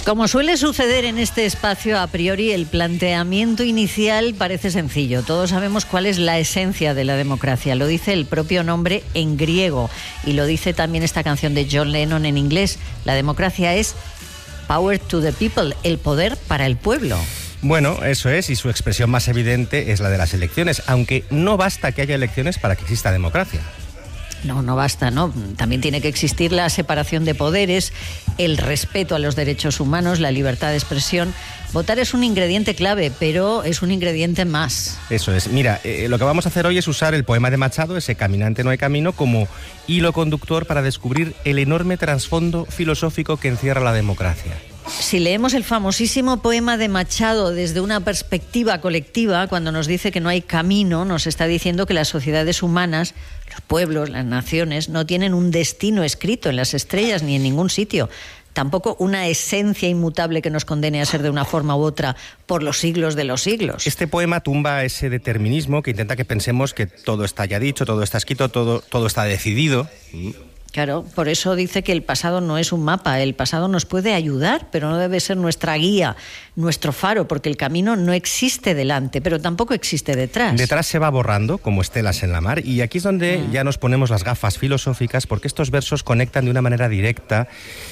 Como suele suceder en este espacio, a priori el planteamiento inicial parece sencillo. Todos sabemos cuál es la esencia de la democracia. Lo dice el propio nombre en griego y lo dice también esta canción de John Lennon en inglés. La democracia es power to the people, el poder para el pueblo. Bueno, eso es, y su expresión más evidente es la de las elecciones, aunque no basta que haya elecciones para que exista democracia. No basta, ¿no? También tiene que existir la separación de poderes, el respeto a los derechos humanos, la libertad de expresión. Votar es un ingrediente clave, pero es un ingrediente más. Eso es. Mira, lo que vamos a hacer hoy es usar el poema de Machado, ese Caminante no hay camino, como hilo conductor para descubrir el enorme trasfondo filosófico que encierra la democracia. Si leemos el famosísimo poema de Machado desde una perspectiva colectiva, cuando nos dice que no hay camino, nos está diciendo que las sociedades humanas, los pueblos, las naciones, no tienen un destino escrito en las estrellas ni en ningún sitio. Tampoco una esencia inmutable que nos condene a ser de una forma u otra por los siglos de los siglos. Este poema tumba ese determinismo que intenta que pensemos que todo está ya dicho, todo está escrito, todo está decidido. Claro, por eso dice que el pasado no es un mapa, el pasado nos puede ayudar, pero no debe ser nuestra guía, nuestro faro, porque el camino no existe delante, pero tampoco existe detrás. Detrás se va borrando, como estelas en la mar, y aquí es donde ya nos ponemos las gafas filosóficas, porque estos versos conectan de una manera directa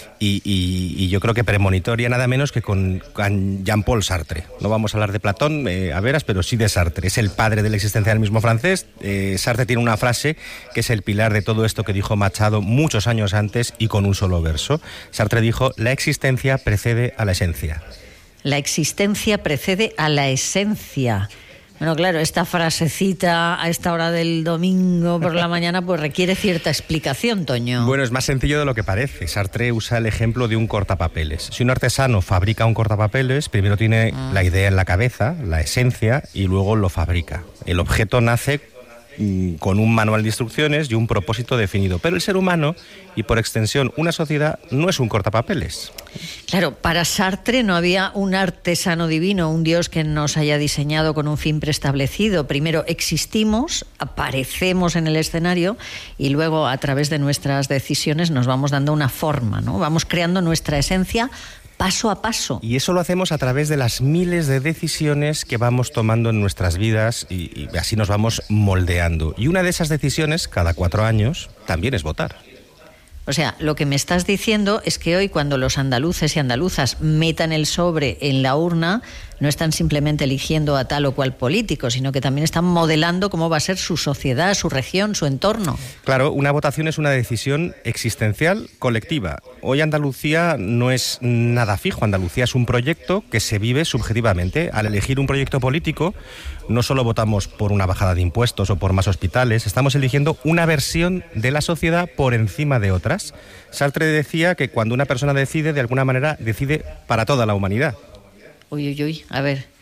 y yo creo que premonitoria, nada menos que con Jean-Paul Sartre. No vamos a hablar de Platón, a veras, pero sí de Sartre. Es el padre del existencialismo francés. Sartre tiene una frase que es el pilar de todo esto que dijo Machado muchos años antes y con un solo verso. Sartre dijo: la existencia precede a la esencia. La existencia precede a la esencia. Bueno, claro, esta frasecita a esta hora del domingo por la mañana pues requiere cierta explicación, Toño. Bueno, es más sencillo de lo que parece. Sartre usa el ejemplo de un cortapapeles. Si un artesano fabrica un cortapapeles, primero tiene la idea en la cabeza, la esencia, y luego lo fabrica. El objeto nace con un manual de instrucciones y un propósito definido. Pero el ser humano, y por extensión una sociedad, no es un cortapapeles. Claro, para Sartre no había un artesano divino, un Dios que nos haya diseñado con un fin preestablecido. Primero existimos, aparecemos en el escenario y luego a través de nuestras decisiones nos vamos dando una forma, ¿no? Vamos creando nuestra esencia paso a paso. Y eso lo hacemos a través de las miles de decisiones que vamos tomando en nuestras vidas y así nos vamos moldeando. Y una de esas decisiones, cada 4 años, también es votar. O sea, lo que me estás diciendo es que hoy cuando los andaluces y andaluzas metan el sobre en la urna, no están simplemente eligiendo a tal o cual político, sino que también están modelando cómo va a ser su sociedad, su región, su entorno. Claro, una votación es una decisión existencial colectiva. Hoy Andalucía no es nada fijo. Andalucía es un proyecto que se vive subjetivamente. Al elegir un proyecto político, no solo votamos por una bajada de impuestos o por más hospitales, estamos eligiendo una versión de la sociedad por encima de otras. Sartre decía que cuando una persona decide, de alguna manera decide para toda la humanidad. Uy, a ver,